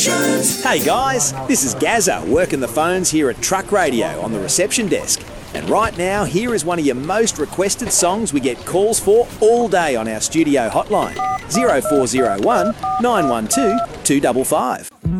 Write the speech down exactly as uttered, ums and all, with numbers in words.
Solutions. Hey guys, this is Gazza working the phones here at Truck Radio on the reception desk. And right now, here is one of your most requested songs we get calls for all day on our studio hotline, zero four zero one, nine one two, two five five.